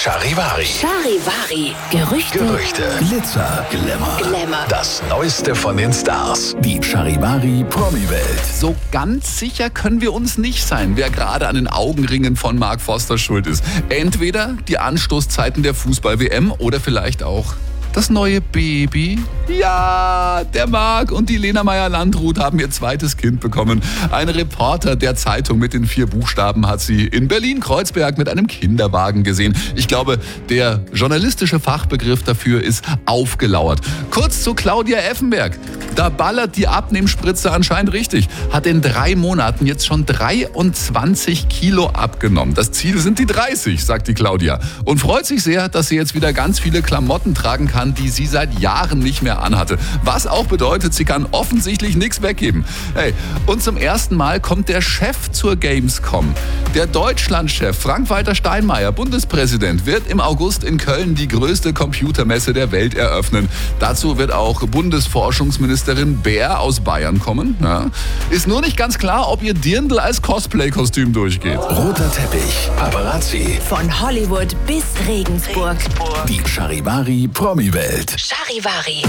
Charivari. Charivari. Gerüchte. Glitzer. Glamour. Das Neueste von den Stars. Die Charivari Promi-Welt. So ganz sicher können wir uns nicht sein, wer gerade an den Augenringen von Mark Forster schuld ist. Entweder die Anstoßzeiten der Fußball-WM oder vielleicht auch das neue Baby. Ja, der Marc und die Lena Meyer-Landrut haben ihr zweites Kind bekommen. Ein Reporter der Zeitung mit den 4 Buchstaben hat sie in Berlin-Kreuzberg mit einem Kinderwagen gesehen. Ich glaube, der journalistische Fachbegriff dafür ist aufgelauert. Kurz zu Claudia Effenberg. Da ballert die Abnehmspritze anscheinend richtig. Hat in 3 Monaten jetzt schon 23 Kilo abgenommen. Das Ziel sind die 30, sagt die Claudia. Und freut sich sehr, dass sie jetzt wieder ganz viele Klamotten tragen kann, die sie seit Jahren nicht mehr anhatte. Was auch bedeutet, sie kann offensichtlich nichts weggeben. Hey, und zum ersten Mal kommt der Chef zur Gamescom. Der Deutschlandchef Frank-Walter Steinmeier, Bundespräsident, wird im August in Köln die größte Computermesse der Welt eröffnen. Dazu wird auch Bundesforschungsministerin Baer aus Bayern kommen. Ja. Ist nur nicht ganz klar, ob ihr Dirndl als Cosplay-Kostüm durchgeht. Roter Teppich. Paparazzi. Von Hollywood bis Regensburg. Die Charivari Promi-Welt. Charivari.